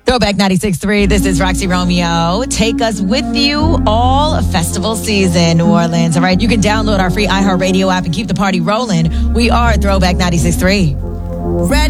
Throwback 96.3. This is Roxy Romeo. Take us with you all festival season, New Orleans. All right, you can download our free iHeartRadio app and keep the party rolling. We are Throwback 96.3. Ready?